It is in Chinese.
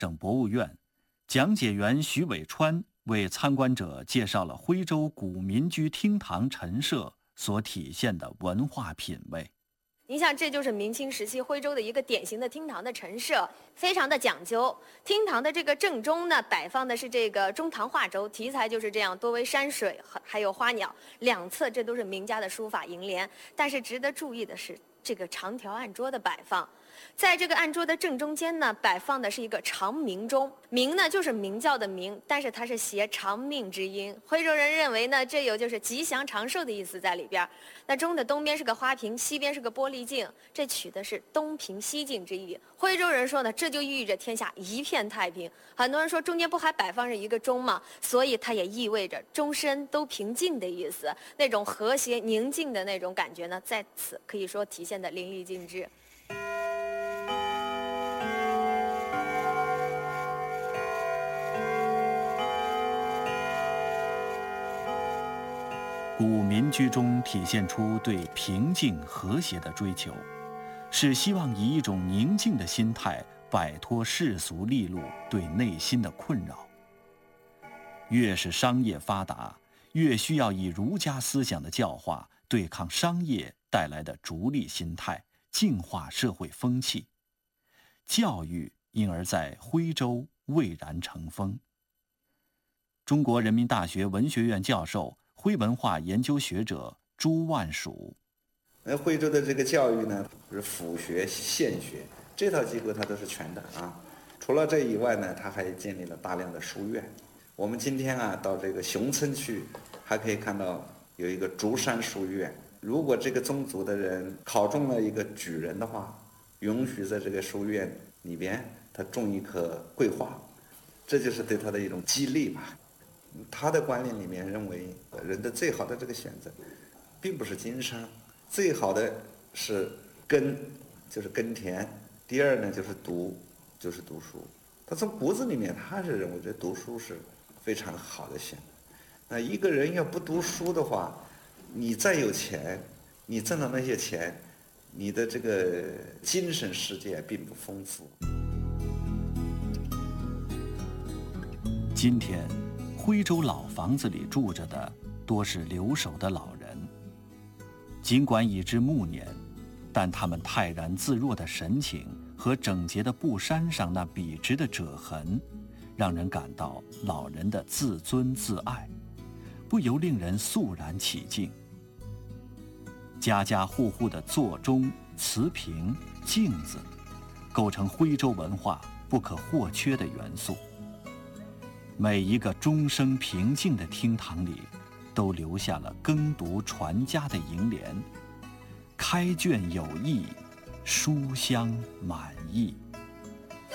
省博物院，讲解员徐伟川为参观者介绍了徽州古民居厅堂陈设所体现的文化品味。 您像，这就是明清时期徽州的一个典型的厅堂的陈设，非常的讲究。厅堂的这个正中呢，摆放的是这个中堂画轴，题材就是这样，多为山水还有花鸟。两侧这都是名家的书法楹联。但是值得注意的是，这个长条案桌的摆放。在这个案桌的正中间呢，摆放的是一个长明钟，明呢就是明教的明，但是它是谐长命之音。徽州人认为呢，这有就是吉祥长寿的意思在里边。那钟的东边是个花瓶，西边是个玻璃镜，这取的是东平西静之意。徽州人说呢，这就寓意着天下一片太平。很多人说中间不还摆放着一个钟吗？所以它也意味着终身都平静的意思，那种和谐宁静的那种感觉呢，在此可以说体现得淋漓尽致。 古民居中体现出对平静和谐的追求，是希望以一种宁静的心态摆脱世俗利禄对内心的困扰。越是商业发达，越需要以儒家思想的教化对抗商业带来的逐利心态，净化社会风气。教育因而在徽州蔚然成风。中国人民大学文学院教授、徽文化研究学者朱万蜀： 徽州的这个教育呢，是府学、县学这套机构它都是全的啊。除了这以外呢，它还建立了大量的书院。我们今天啊到这个熊村去，还可以看到有一个竹山书院。如果这个宗族的人考中了一个举人的话，允许在这个书院里边他种一棵桂花，这就是对他的一种激励吧。他的观念里面认为，人的最好的这个选择，并不是经商，最好的是耕，就是耕田。第二呢，就是读书。他从骨子里面，他是认为这读书是非常好的选择。那一个人要不读书的话，你再有钱，你挣的那些钱，你的这个精神世界并不丰富。 今天徽州老房子里住着的多是留守的老人，尽管已至暮年，但他们泰然自若的神情和整洁的布衫上那笔直的褶痕，让人感到老人的自尊自爱，不由令人肃然起敬。家家户户的座钟、瓷瓶、镜子，构成徽州文化不可或缺的元素。每一个钟声平静的厅堂里，都留下了耕读传家的楹联：开卷有益，书香满溢。